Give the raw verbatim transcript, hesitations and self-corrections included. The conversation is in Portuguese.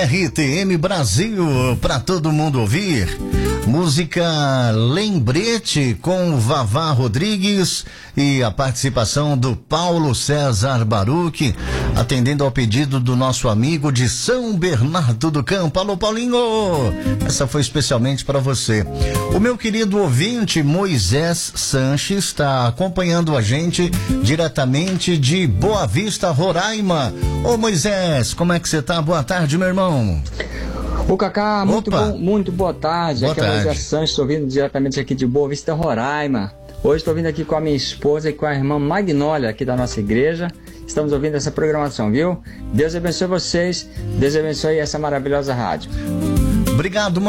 R T M Brasil, para todo mundo ouvir. Música Lembrete com Vavá Rodrigues e a participação do Paulo César Baruch, atendendo ao pedido do nosso amigo de São Bernardo do Campo. Alô, Paulinho! Essa foi especialmente para você. O meu querido ouvinte Moisés Sanches está acompanhando a gente diretamente de Boa Vista, Roraima. Ô Moisés, como é que você tá? Boa tarde, meu irmão. Ô Cacá, muito, bom, muito boa tarde. Boa aqui é o Moisés Sanches, estou vindo diretamente aqui de Boa Vista, Roraima. Hoje estou vindo aqui com a minha esposa e com a irmã Magnólia aqui da nossa igreja. Estamos ouvindo essa programação, viu? Deus abençoe vocês, Deus abençoe essa maravilhosa rádio. Obrigado,